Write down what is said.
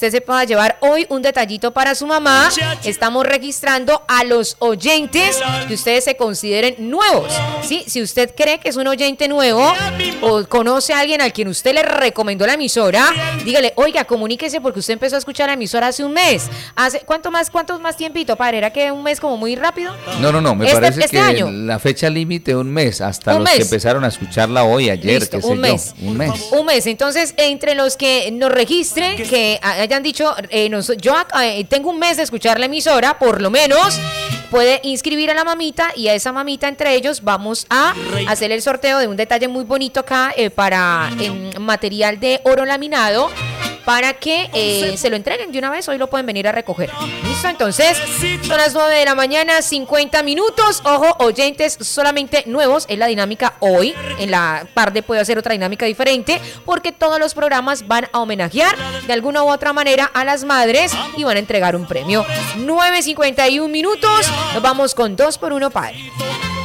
usted se pueda llevar hoy un detallito para su mamá. Estamos registrando a los oyentes que ustedes se consideren nuevos, ¿sí? Si usted cree que es un oyente nuevo o conoce a alguien al quien usted le recomendó la emisora, dígale, oiga, comuníquese porque usted empezó a escuchar la emisora hace un mes. ¿Cuánto más tiempito, padre? ¿Era que un mes como muy rápido? No, me parece que año. La fecha límite un mes, hasta los que empezaron a escucharla hoy, ayer, listo, un mes. Entonces, entre los que nos registren, que hayan dicho, yo tengo un mes de escuchar la emisora, por lo menos, puede inscribir a la mamita y a esa mamita entre ellos vamos a hacer el sorteo de un detalle muy bonito acá para material de oro laminado para que se lo entreguen de una vez. Hoy lo pueden venir a recoger. ¿Listo? Entonces, son las 9 de la mañana, 50 minutos. Ojo, oyentes solamente nuevos. Es la dinámica hoy. En la tarde puede hacer otra dinámica diferente porque todos los programas van a homenajear de alguna u otra manera a las madres y van a entregar un premio. 9:51 minutos. Nos vamos con 2x1, padre.